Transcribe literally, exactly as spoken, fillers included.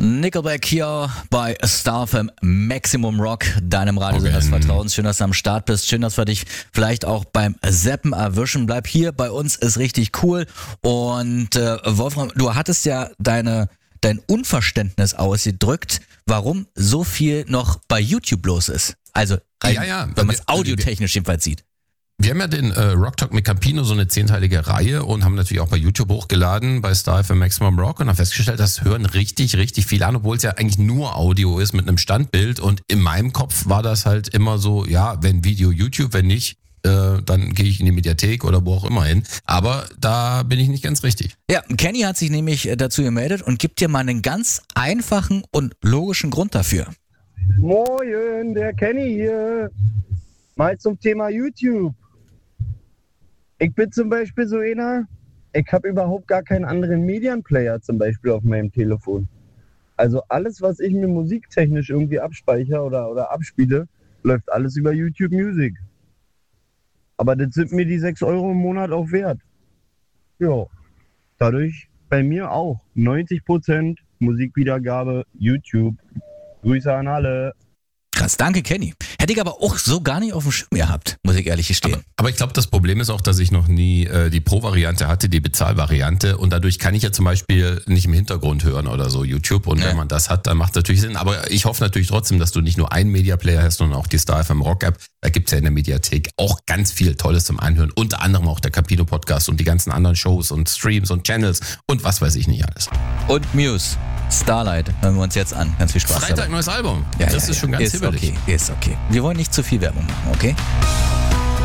Nickelback hier bei Star F M Maximum Rock, deinem Radiosender des Vertrauens. Schön, dass du am Start bist. Schön, dass wir dich vielleicht auch beim Zappen erwischen. Bleib hier, bei uns ist richtig cool. Und äh, Wolfram, du hattest ja deine dein Unverständnis ausgedrückt, warum so viel noch bei YouTube los ist. Also, rein, ja, ja, wenn man es audiotechnisch jedenfalls sieht. Wir haben ja den äh, Rock Talk mit Campino, so eine zehnteilige Reihe, und haben natürlich auch bei YouTube hochgeladen, bei Star F M Maximum Rock, und haben festgestellt, das hören richtig, richtig viel an, obwohl es ja eigentlich nur Audio ist mit einem Standbild. Und in meinem Kopf war das halt immer so, ja, wenn Video YouTube, wenn nicht, äh, dann gehe ich in die Mediathek oder wo auch immer hin. Aber da bin ich nicht ganz richtig. Ja, Kenny hat sich nämlich dazu gemeldet und gibt dir mal einen ganz einfachen und logischen Grund dafür. Moin, der Kenny hier. Mal zum Thema YouTube. Ich bin zum Beispiel so einer, ich habe überhaupt gar keinen anderen Medienplayer zum Beispiel auf meinem Telefon. Also alles, was ich mir musiktechnisch irgendwie abspeichere oder, oder abspiele, läuft alles über YouTube Music. Aber das sind mir die sechs Euro im Monat auch wert. Ja, dadurch bei mir auch neunzig Prozent Musikwiedergabe YouTube. Grüße an alle. Krass, danke Kenny. Hätte ich aber auch so gar nicht auf dem Schirm gehabt, muss ich ehrlich gestehen. Aber, aber ich glaube, das Problem ist auch, dass ich noch nie äh, die Pro-Variante hatte, die Bezahlvariante, und dadurch kann ich ja zum Beispiel nicht im Hintergrund hören oder so YouTube, und ja. Wenn man das hat, dann macht es natürlich Sinn. Aber ich hoffe natürlich trotzdem, dass du nicht nur einen Media-Player hast, sondern auch die Star F M Rock App. Da gibt's ja in der Mediathek auch ganz viel Tolles zum Anhören, unter anderem auch der Campino Podcast und die ganzen anderen Shows und Streams und Channels und was weiß ich nicht alles. Und Muse, Starlight, hören wir uns jetzt an. Ganz viel Spaß. Freitag dabei. Neues Album. Ja, das ja, ist ja. schon ganz ist hibbelig. Okay, ist okay. Wir wollen nicht zu viel Werbung machen, okay?